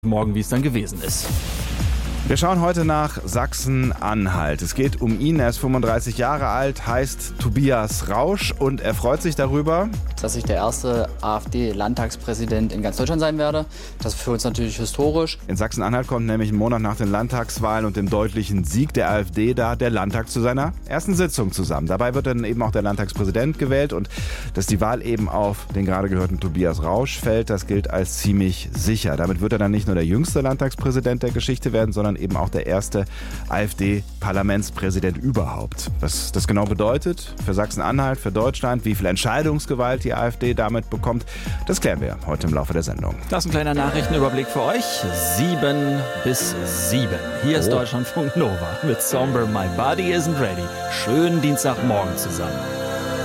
Morgen, wie es dann gewesen ist. Wir schauen heute nach Sachsen-Anhalt. Es geht um ihn. Er ist 35 Jahre alt, heißt Tobias Rausch und er freut sich darüber, dass ich der erste AfD-Landtagspräsident in ganz Deutschland sein werde. Das ist für uns natürlich historisch. In Sachsen-Anhalt kommt nämlich einen Monat nach den Landtagswahlen und dem deutlichen Sieg der AfD da der Landtag zu seiner ersten Sitzung zusammen. Dabei wird dann eben auch der Landtagspräsident gewählt und dass die Wahl eben auf den gerade gehörten Tobias Rausch fällt, das gilt als ziemlich sicher. Damit wird er dann nicht nur der jüngste Landtagspräsident der Geschichte werden, sondern eben auch der erste AfD-Parlamentspräsident überhaupt. Was das genau bedeutet für Sachsen-Anhalt, für Deutschland, wie viel Entscheidungsgewalt die AfD damit bekommt, das klären wir heute im Laufe der Sendung. Das ist ein kleiner Nachrichtenüberblick für euch. 7:07. Hier ist Deutschlandfunk Nova mit Somber My Body Isn't Ready. Schönen Dienstagmorgen zusammen.